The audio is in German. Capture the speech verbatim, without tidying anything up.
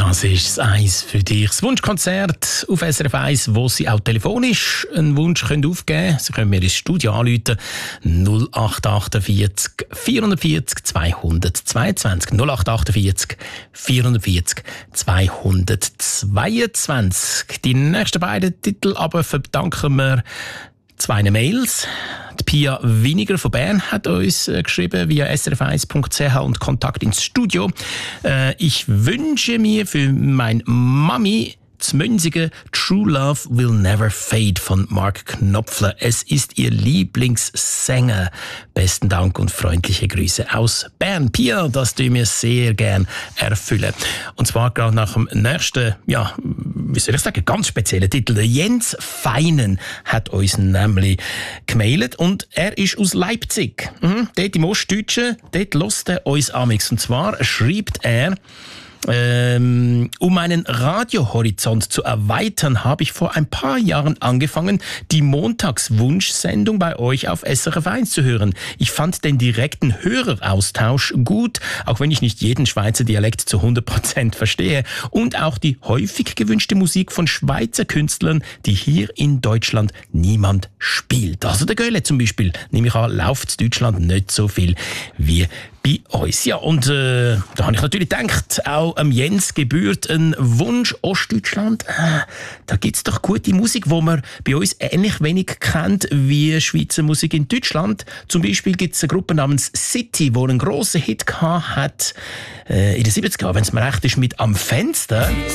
Das ist das eins für dich. Das Wunschkonzert auf S R F eins, wo Sie auch telefonisch einen Wunsch können aufgeben können. Sie können mir ins Studio anrufen. null acht achtundvierzig vierundvierzig zweihundertzweiundzwanzig. null acht achtundvierzig vierundvierzig zweihundertzweiundzwanzig. Die nächsten beiden Titel aber verdanken wir zwei Mails. Die Pia Winiger von Bern hat uns äh, geschrieben via s r f eins punkt c h und Kontakt ins Studio. Äh, ich wünsche mir für mein Mami das Münzige True Love Will Never Fade von Mark Knopfler. Es ist ihr Lieblingssänger. Besten Dank und freundliche Grüße aus Bern. Pia, das tun wir sehr gern erfüllen. Und zwar gerade nach dem nächsten, ja, wie soll ich sagen, ganz speziellen Titel. Der Jens Feinen hat uns nämlich gemailt und er ist aus Leipzig. Mhm, dort im Ostdeutschen, dort hört er uns amix. Und zwar schreibt er, Ähm, um meinen Radiohorizont zu erweitern, habe ich vor ein paar Jahren angefangen, die Montagswunschsendung bei euch auf S R F eins zu hören. Ich fand den direkten Höreraustausch gut, auch wenn ich nicht jeden Schweizer Dialekt zu hundert Prozent verstehe. Und auch die häufig gewünschte Musik von Schweizer Künstlern, die hier in Deutschland niemand spielt. Also der Göhle zum Beispiel, nehme ich an, läuft in Deutschland nicht so viel wie bei uns. Ja, und äh, da habe ich natürlich gedacht, auch am Jens gebührt ein Wunsch Ostdeutschland. Äh, da gibt's doch gute Musik, wo man bei uns ähnlich wenig kennt wie Schweizer Musik in Deutschland. Zum Beispiel gibt's eine Gruppe namens City, die einen grossen Hit gehabt hat äh, in den siebziger Jahren, wenn es mir recht ist, mit «Am Fenster».